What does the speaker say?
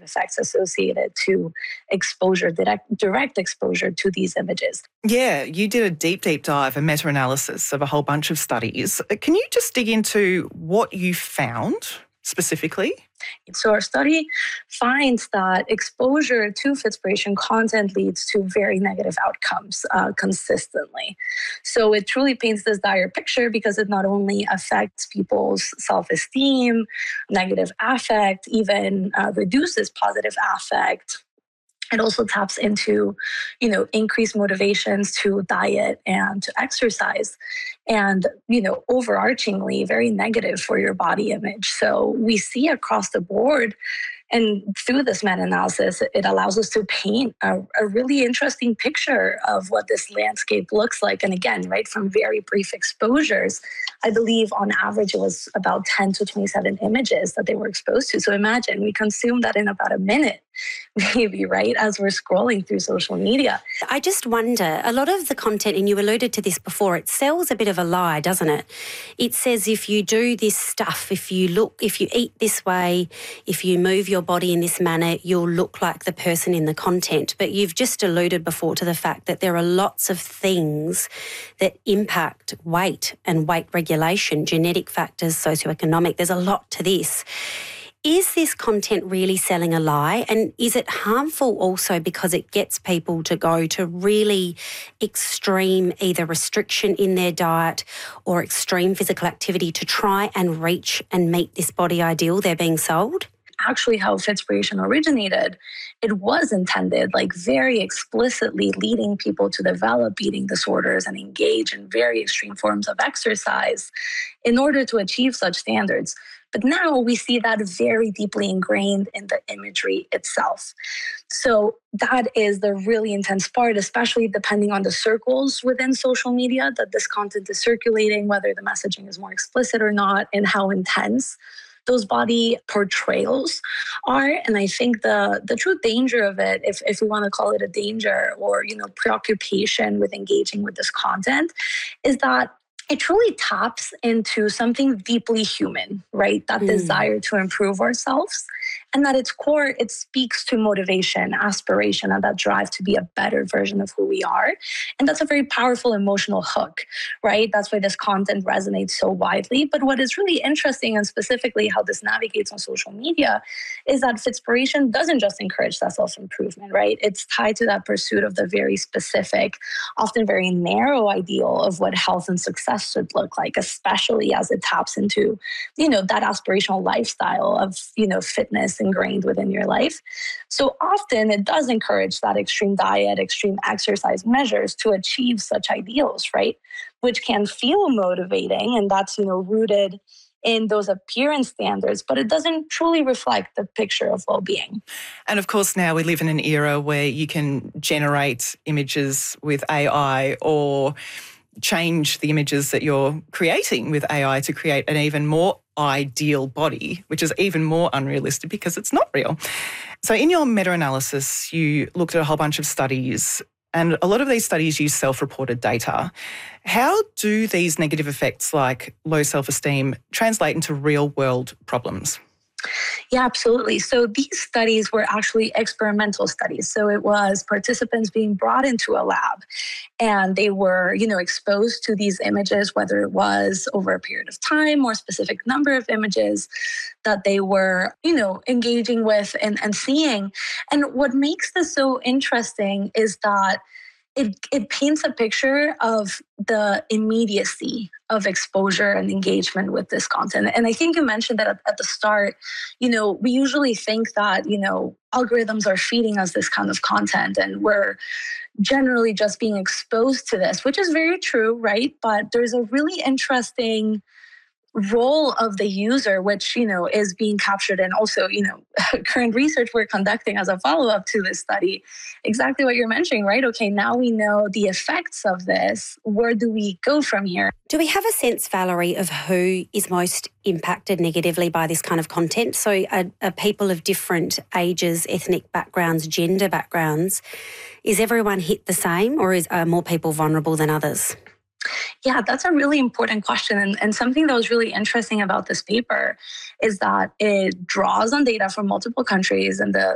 effects associated to exposure, direct exposure to these images. Yeah, you did a deep dive, a meta-analysis of a whole bunch of studies. Can you just dig into what you found specifically? So our study finds that exposure to Fitspiration content leads to very negative outcomes consistently. So it truly paints this dire picture because it not only affects people's self-esteem, negative affect, even reduces positive affect. It also taps into, increased motivations to diet and to exercise, and, overarchingly very negative for your body image. So we see across the board, and through this meta-analysis, it allows us to paint a really interesting picture of what this landscape looks like. And again, right, from very brief exposures, I believe on average it was about 10 to 27 images that they were exposed to. So imagine we consume that in about a minute, maybe, right, as we're scrolling through social media. I just wonder, a lot of the content, and you alluded to this before, it sells a bit of a lie, doesn't it? It says if you do this stuff, if you eat this way, if you move your body in this manner, you'll look like the person in the content. But you've just alluded before to the fact that there are lots of things that impact weight and weight regulation, genetic factors, socioeconomic. There's a lot to this. Is this content really selling a lie? And is it harmful also because it gets people to go to really extreme either restriction in their diet or extreme physical activity to try and reach and meet this body ideal they're being sold? Actually, how Fitspiration originated, it was intended, like very explicitly leading people to develop eating disorders and engage in very extreme forms of exercise in order to achieve such standards. But now we see that very deeply ingrained in the imagery itself. So that is the really intense part, especially depending on the circles within social media that this content is circulating, whether the messaging is more explicit or not, and how intense those body portrayals are. And I think the true danger of it, if we want to call it a danger or, preoccupation with engaging with this content, is that it truly taps into something deeply human, right? That desire to improve ourselves. And at its core, it speaks to motivation, aspiration, and that drive to be a better version of who we are. And that's a very powerful emotional hook, right? That's why this content resonates so widely. But what is really interesting, and specifically how this navigates on social media, is that Fitspiration doesn't just encourage that self-improvement, right? It's tied to that pursuit of the very specific, often very narrow ideal of what health and success should look like, especially as it taps into, that aspirational lifestyle of, fitness ingrained within your life. So often it does encourage that extreme diet, extreme exercise measures to achieve such ideals, right? Which can feel motivating, and that's, rooted in those appearance standards, but it doesn't truly reflect the picture of well-being. And of course, now we live in an era where you can generate images with AI or change the images that you're creating with AI to create an even more ideal body, which is even more unrealistic because it's not real. So in your meta-analysis, you looked at a whole bunch of studies, and a lot of these studies use self-reported data. How do these negative effects like low self-esteem translate into real-world problems? Yeah, absolutely. So these studies were actually experimental studies. So it was participants being brought into a lab, and they were, exposed to these images, whether it was over a period of time or a specific number of images that they were, engaging with and seeing. And what makes this so interesting is that it paints a picture of the immediacy of exposure and engagement with this content. And I think you mentioned that at the start, we usually think that, algorithms are feeding us this kind of content and we're generally just being exposed to this, which is very true, right? But there's a really interesting role of the user, which, is being captured. And also, current research we're conducting as a follow-up to this study, exactly what you're mentioning, right? Okay, now we know the effects of this. Where do we go from here? Do we have a sense, Valerie, of who is most impacted negatively by this kind of content? So are people of different ages, ethnic backgrounds, gender backgrounds, is everyone hit the same, or are more people vulnerable than others? Yeah, that's a really important question. And something that was really interesting about this paper is that it draws on data from multiple countries, and the